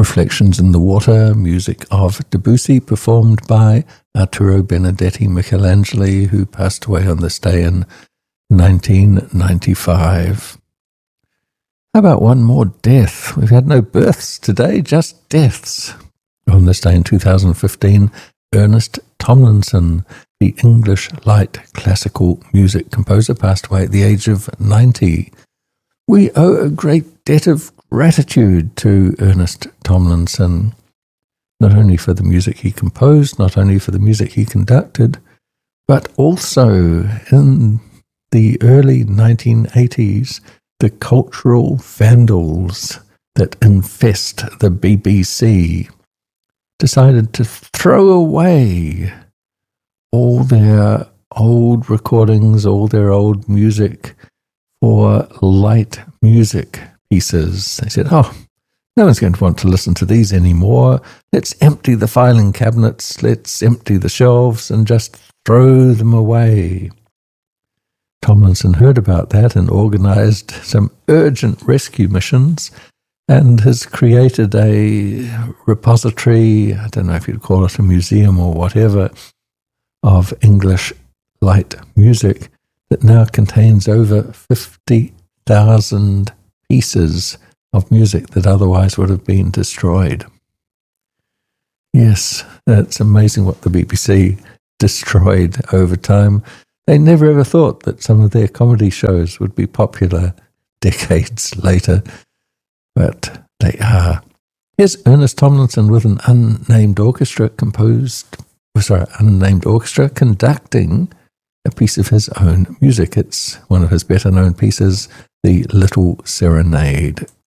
Reflections in the Water, music of Debussy, performed by Arturo Benedetti Michelangeli, who passed away on this day in 1995. How about one more death? We've had no births today, just deaths. On this day in 2015, Ernest Tomlinson, the English light classical music composer, passed away at the age of 90. We owe a great debt of gratitude to Ernest Tomlinson, not only for the music he composed, not only for the music he conducted, but also in the early 1980s, the cultural vandals that infest the BBC decided to throw away all their old recordings, all their old music for light music pieces. They said, no one's going to want to listen to these anymore. Let's empty the filing cabinets, let's empty the shelves and just throw them away. Tomlinson heard about that and organized some urgent rescue missions and has created a repository, I don't know if you'd call it a museum or whatever, of English light music that now contains over 50,000 pieces of music that otherwise would have been destroyed. Yes, it's amazing what the BBC destroyed over time. They never ever thought that some of their comedy shows would be popular decades later, but they are. Here's Ernest Tomlinson with an unnamed orchestra conducting a piece of his own music. It's one of his better-known pieces, The Little Serenade.